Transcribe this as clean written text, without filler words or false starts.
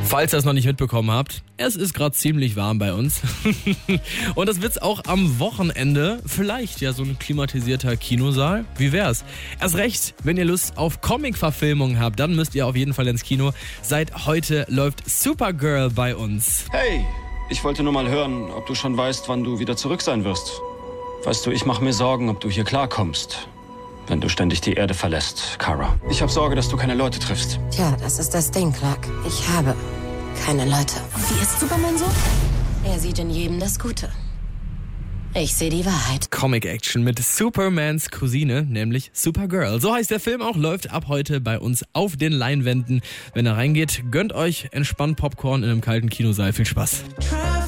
Falls ihr es noch nicht mitbekommen habt, es ist gerade ziemlich warm bei uns. Und das wird's auch am Wochenende. Vielleicht ja so ein klimatisierter Kinosaal. Wie wär's? Erst recht, wenn ihr Lust auf Comic-Verfilmungen habt, dann müsst ihr auf jeden Fall ins Kino. Seit heute läuft Supergirl bei uns. Hey, ich wollte nur mal hören, ob du schon weißt, wann du wieder zurück sein wirst. Weißt du, ich mache mir Sorgen, ob du hier klarkommst, wenn du ständig die Erde verlässt, Kara. Ich habe Sorge, dass du keine Leute triffst. Tja, das ist das Ding, Clark. Ich habe keine Leute. Und wie ist Superman so? Er sieht in jedem das Gute. Ich sehe die Wahrheit. Comic-Action mit Supermans Cousine, nämlich Supergirl. So heißt der Film auch, läuft ab heute bei uns auf den Leinwänden. Wenn er reingeht, gönnt euch entspannt Popcorn in einem kalten Kinosaal. Viel Spaß.